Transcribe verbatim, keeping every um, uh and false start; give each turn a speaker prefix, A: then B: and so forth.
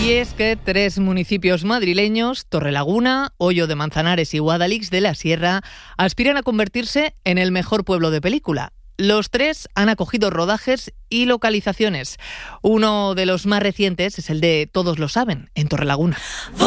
A: Y es que tres municipios madrileños, Torrelaguna, Hoyo de Manzanares y Guadalix de la Sierra, aspiran a convertirse en el mejor pueblo de película. Los tres han acogido rodajes y localizaciones. Uno de los más recientes es el de Todos lo saben, en Torrelaguna.